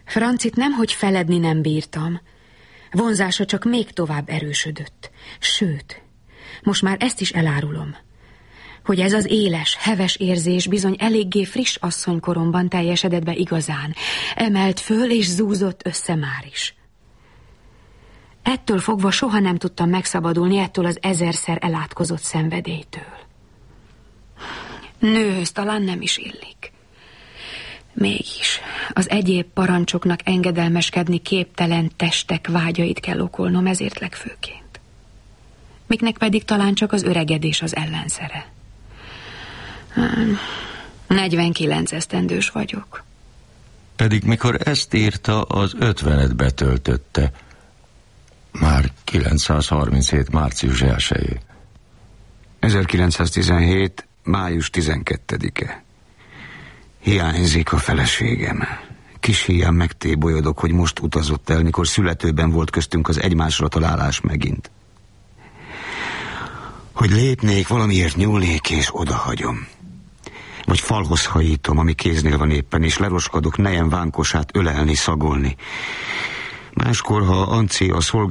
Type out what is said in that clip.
Francit nemhogy feledni nem bírtam. Vonzása csak még tovább erősödött. Sőt, most már ezt is elárulom, hogy ez az éles, heves érzés bizony eléggé friss asszonykoromban teljesedett be igazán. Emelt föl és zúzott össze már is. Ettől fogva soha nem tudtam megszabadulni ettől az ezerszer elátkozott szenvedélytől. Nőhöz talán nem is illik. Mégis az egyéb parancsoknak engedelmeskedni képtelen testek vágyait kell okolnom, ezért legfőként. Miknek pedig talán csak az öregedés az ellenszere. 49 esztendős vagyok. Pedig mikor ezt írta, az 50-et betöltötte. Már 937. március 1-je. 1917. május 12-e. Hiányzik a feleségem. Kis híján megtébolyodok, hogy most utazott el, mikor születőben volt köztünk az egymásra találás megint. Hogy lépnék, valamiért nyúlnék és odahagyom. Vagy falhoz hajítom, ami kéznél van éppen, és leroskadok nejem vánkosát ölelni, szagolni. Máskor, ha Ancia